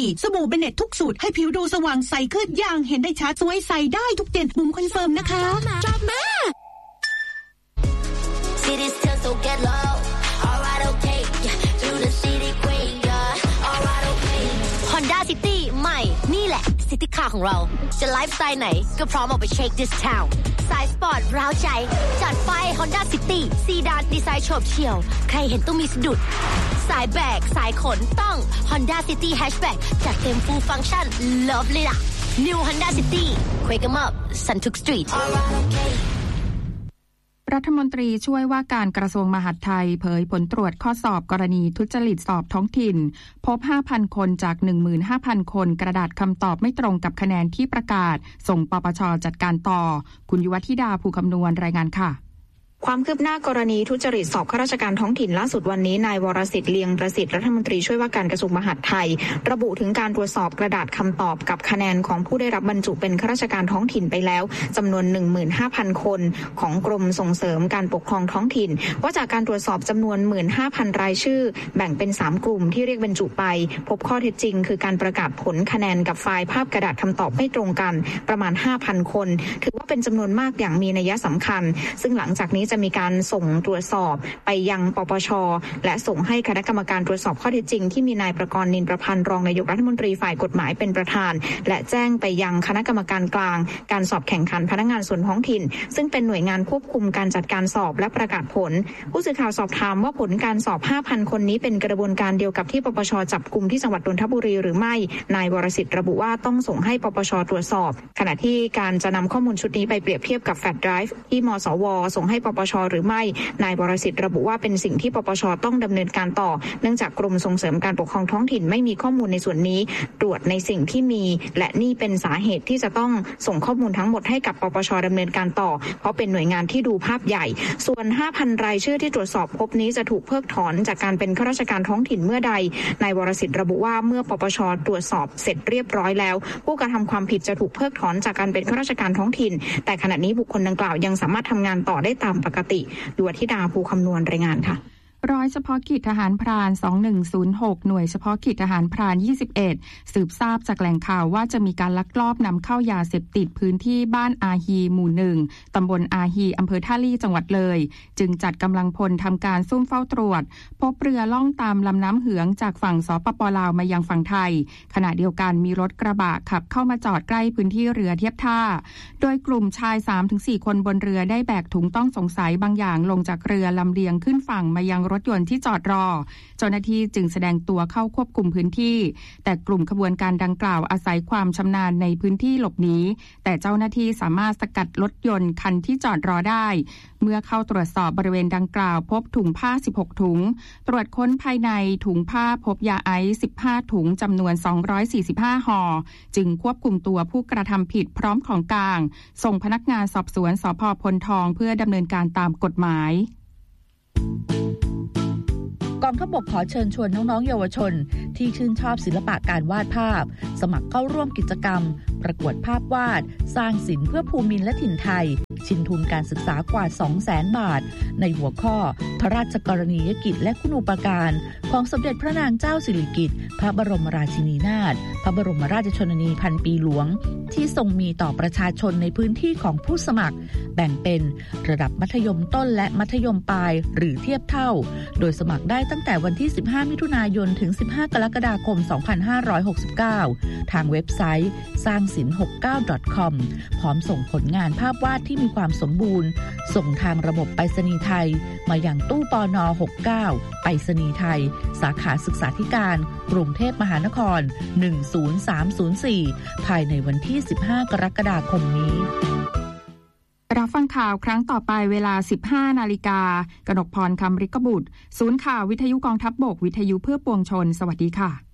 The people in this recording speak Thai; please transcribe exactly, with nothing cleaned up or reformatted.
สบู่เบเนตทุกสูตรให้ผิวดูสว่างใสขึ้นอย่างเห็นได้ชัดสวยใสได้ทุกเดือนบุ๋มคอนเฟิร์มนะคะจบมา Cities tell so get low alright okay do the city queen yeah alright okay Honda City ใหม่นี่แหละซิตี้คาร์ของเราจะไลฟ์สไตล์ไหนก็พร้อมออกไปเช็ค this town สายสปอร์ตร้าวใจจัดไป Honda City ซีดานดีไซน์โฉบเฉี่ยวใครเห็นต้องมีสะดุดสายแบกสายขนต้อง Honda City Hatchback จัดเต็ม full function love เลยล่ะ New Honda City Quake 'em up Suntuk Street รัฐมนตรีช่วยว่าการกระทรวงมหาดไทยเผยผลตรวจข้อสอบกรณีทุจริตสอบท้องถิ่นพบ ห้าพัน คนจาก หนึ่งหมื่นห้าพัน คนกระดาษคำตอบไม่ตรงกับคะแนนที่ประกาศส่งปปช.จัดการต่อคุณยุวธิดาภูคำนวณรายงานค่ะความคืบหน้ากรณีทุจริตสอบข้าราชการท้องถิ่นล่าสุดวันนี้นายวรสิทธิ์เลียงประสิทธิ์รัฐมนตรีช่วยว่าการกระทรวงมหาดไทยระบุถึงการตรวจสอบกระดาษคำตอบกับคะแนนของผู้ได้รับบรรจุเป็นข้าราชการท้องถิ่นไปแล้วจำนวน หนึ่งหมื่นห้าพัน คนของกรมส่งเสริมการปกครองท้องถิ่นว่าจากการตรวจสอบจำนวน หนึ่งหมื่นห้าพัน รายชื่อแบ่งเป็นสามกลุ่มที่เรียกบรรจุไปพบข้อเท็จจริงคือการประกาศผลคะแนนกับไฟล์ภาพกระดาษคำตอบไม่ตรงกันประมาณ ห้าพัน คนถือว่าเป็นจำนวนมากอย่างมีนัยสำคัญซึ่งหลังจากนี้จะมีการส่งตรวจสอบไปยังปปช.และส่งให้คณะกรรมการตรวจสอบข้อเท็จจริงที่มีนายประกรณ์นินประพันธ์รองนายกรัฐมนตรีฝ่ายกฎหมายเป็นประธานและแจ้งไปยังคณะกรรมการกลางการสอบแข่งขันพนักงานส่วนท้องถิ่นซึ่งเป็นหน่วยงานควบคุมการจัดการสอบและประกาศผลผู้สื่อข่าวสอบถามว่าผลการสอบ ห้าพัน คนนี้เป็นกระบวนการเดียวกับที่ปปช.จับกุมที่จังหวัดนนทบุรีหรือไม่นายวรสิทธิ์ระบุว่าต้องส่งให้ปปช.ตรวจสอบขณะที่การจะนำข้อมูลชุดนี้ไปเปรียบเทียบกับแฟลชไดรฟ์ที่มสว.ส่งให้ปปช.หรือไม่นายวรสิทธิ์ระบุว่าเป็นสิ่งที่ปปช.ต้องดำเนินการต่อเนื่องจากกรมส่งเสริมการปกครองท้องถิ่นไม่มีข้อมูลในส่วนนี้ตรวจในสิ่งที่มีและนี่เป็นสาเหตุที่จะต้องส่งข้อมูลทั้งหมดให้กับปปช.ดำเนินการต่อเพราะเป็นหน่วยงานที่ดูภาพใหญ่ส่วน ห้าพัน รายชื่อที่ตรวจสอบพบนี้จะถูกเพิกถอนจากการเป็นข้าราชการท้องถิ่นเมื่อใดนายวรสิทธิ์ระบุว่าเมื่อปปช.ตรวจสอบเสร็จเรียบร้อยแล้วผู้กระทำความผิดจะถูกเพิกถอนจากการเป็นข้าราชการท้องถิ่นแต่ขณะนี้บุคคลดังกล่าวยังสามารถทำงานต่อได้ตามปกติยุวธิดาภูคำนวณรายงานค่ะร้อยเฉพาะกิจทหารพรานสองหนึ่งศูนย์หกหน่วยเฉพาะกิจทหารพรานยี่สิบเอ็ดสืบทราบจากแหล่งข่าวว่าจะมีการลักลอบนำเข้ายาเสพติดพื้นที่บ้านอาฮีหมู่หนึ่งตำบลอาฮีอำเภอท่าลี่จังหวัดเลยจึงจัดกำลังพลทำการซุ่มเฝ้าตรวจพบเรือล่องตามลำน้ำเหืองจากฝั่งสปป.ลาวมายังฝั่งไทยขณะเดียวกันมีรถกระบะขับเข้ามาจอดใกล้พื้นที่เรือเทียบท่าโดยกลุ่มชาย สามถึงสี่ คนบนเรือได้แบกถุงต้องสงสัยบางอย่างลงจากเรือลำเลียงขึ้นฝั่งมายังรถยนต์ที่จอดรอเจ้าหน้าที่จึงแสดงตัวเข้าควบคุมพื้นที่แต่กลุ่มขบวนการดังกล่าวอาศัยความชำนาญในพื้นที่หลบหนีแต่เจ้าหน้าที่สามารถสกัดรถยนต์คันที่จอดรอได้เมื่อเข้าตรวจสอบบริเวณดังกล่าวพบถุงผ้าสิบหกถุงตรวจค้นภายในถุงผ้าพบยาไอซ์สิบห้าถุงจำนวนสองร้อยสี่สิบห้าห่อจึงควบคุมตัวผู้กระทำผิดพร้อมของกลางส่งพนักงานสอบสวนสภ.พลทองเพื่อดำเนินการตามกฎหมายกองทัพบกขอเชิญชวนน้องๆเยาวชนที่ชื่นชอบศิลปะการวาดภาพสมัครเข้าร่วมกิจกรรมประกวดภาพวาดสร้างศิลป์เพื่อภูมิและถิ่นไทยชิงทุนการศึกษากว่า สองแสน บาทในหัวข้อพระราชกรณียกิจและคุณูปการของสมเด็จพระนางเจ้าสิริกิติ์พระบรมราชินีนาถพระบรมราชชนนีพันปีหลวงที่ทรงมีต่อประชาชนในพื้นที่ของผู้สมัครแบ่งเป็นระดับมัธยมต้นและมัธยมปลายหรือเทียบเท่าโดยสมัครได้ตั้งแต่วันที่สิบห้ามิถุนายนถึงสิบห้ากรกฎาคมสองพันห้าร้อยหกสิบเก้าทางเว็บไซต์สร้างศิลป์หกสิบเก้า ดอท คอม พร้อมส่งผลงานภาพวาดที่มีความสมบูรณ์ส่งทางระบบไปรษณีย์ไทยมาอย่างตู้ปนหกสิบเก้าไปรษณีย์ไทยสาขาศึกษาธิการกรุงเทพมหานครหนึ่งศูนย์สามศูนย์สี่ภายในวันที่สิบห้ากรกฎาคมนี้รับฟังข่าวครั้งต่อไปเวลา สิบห้านาฬิกา กนกพร คำฤกบุตรศูนย์ข่าววิทยุกองทัพบกวิทยุเพื่อปวงชนสวัสดีค่ะ